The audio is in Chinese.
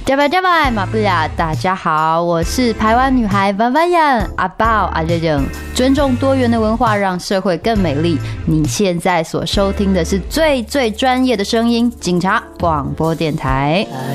加拜马布亚，大家好，我是台湾女孩万万样阿宝阿热热，尊重多元的文化，让社会更美丽。你现在所收听的是最专业的声音，警察广播电台。